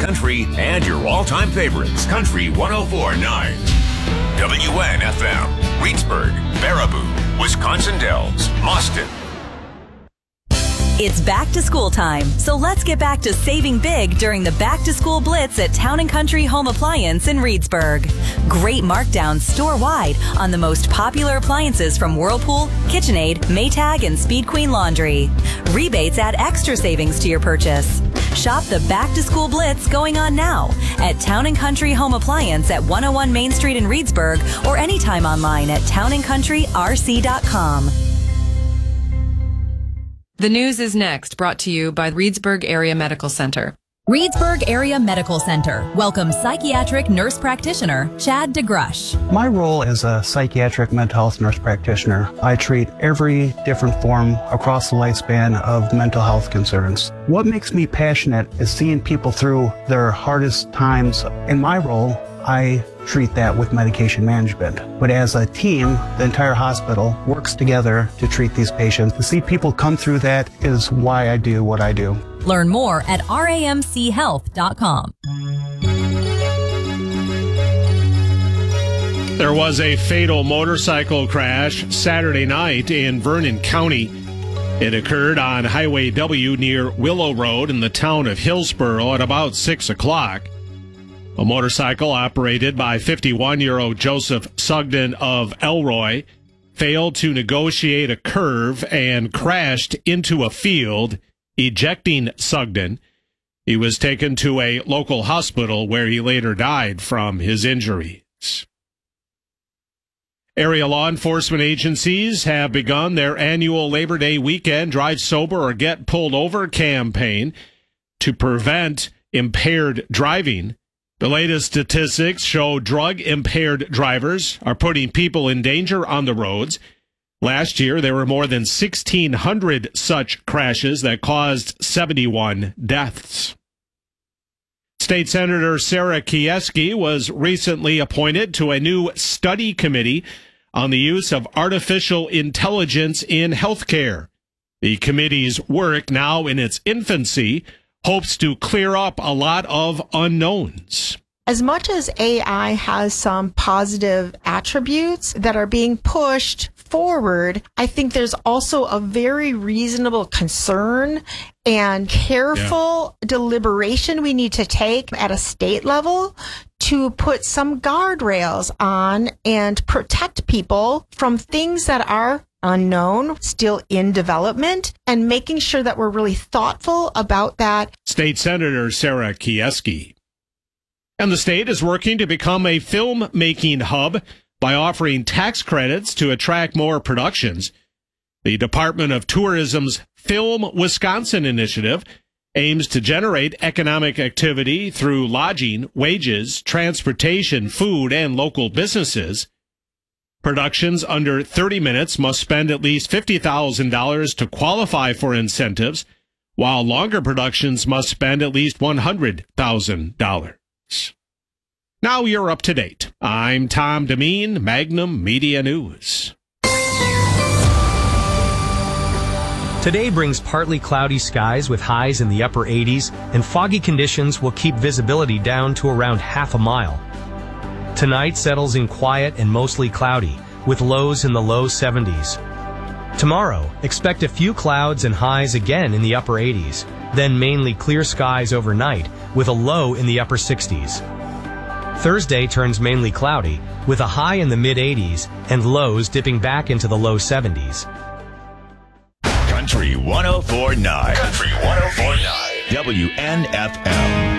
country, and your all-time favorites. Country 104.9. WNFM. Reedsburg, Baraboo, Wisconsin Dells, Boston. It's back to school time, so let's get back to saving big during the Back to School Blitz at Town & Country Home Appliance in Reedsburg. Great markdowns store-wide on the most popular appliances from Whirlpool, KitchenAid, Maytag, and Speed Queen Laundry. Rebates add extra savings to your purchase. Shop the Back to School Blitz going on now at Town & Country Home Appliance at 101 Main Street in Reedsburg or anytime online at townandcountryrc.com. The news is next, brought to you by Reedsburg Area Medical Center. Reedsburg Area Medical Center welcomes psychiatric nurse practitioner Chad DeGrush. My role as a psychiatric mental health nurse practitioner, I treat every different form across the lifespan of mental health concerns. What makes me passionate is seeing people through their hardest times. In my role, I treat that with medication management. But as a team, the entire hospital works together to treat these patients. To see people come through that is why I do what I do. Learn more at ramchealth.com. There was a fatal motorcycle crash Saturday night in Vernon County. It occurred on Highway W near Willow Road in the town of Hillsboro at about 6 o'clock. A motorcycle operated by 51-year-old Joseph Sugden of Elroy failed to negotiate a curve and crashed into a field, ejecting Sugden. He was taken to a local hospital where he later died from his injuries. Area law enforcement agencies have begun their annual Labor Day weekend Drive Sober or Get Pulled Over campaign to prevent impaired driving. The latest statistics show drug-impaired drivers are putting people in danger on the roads. Last year, there were more than 1,600 such crashes that caused 71 deaths. State Senator Sarah Kieski was recently appointed to a new study committee on the use of artificial intelligence in healthcare. The committee's work, now in its infancy, hopes to clear up a lot of unknowns. As much as AI has some positive attributes that are being pushed forward, I think there's also a very reasonable concern and careful deliberation we need to take at a state level to put some guardrails on and protect people from things that are unknown, still in development, and making sure that we're really thoughtful about that. State Senator Sarah Kieski. And the state is working to become a filmmaking hub by offering tax credits to attract more productions. The Department of Tourism's Film Wisconsin initiative aims to generate economic activity through lodging, wages, transportation, food, and local businesses. Productions under 30 minutes must spend at least $50,000 to qualify for incentives, while longer productions must spend at least $100,000. Now you're up to date. I'm Tom Demeen, Magnum Media News. Today brings partly cloudy skies with highs in the upper 80s, and foggy conditions will keep visibility down to around half a mile. Tonight settles in quiet and mostly cloudy, with lows in the low 70s. Tomorrow, expect a few clouds and highs again in the upper 80s, then mainly clear skies overnight, with a low in the upper 60s. Thursday turns mainly cloudy, with a high in the mid-80s and lows dipping back into the low 70s. Country 104.9. Country 104.9. WNFM.